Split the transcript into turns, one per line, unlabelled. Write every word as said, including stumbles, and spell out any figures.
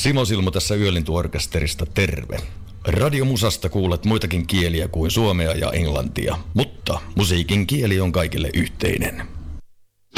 Simo Silmu tässä Yölintuorkesterista, terve. Radiomusasta kuulet muitakin kieliä kuin suomea ja englantia, mutta musiikin kieli on kaikille yhteinen.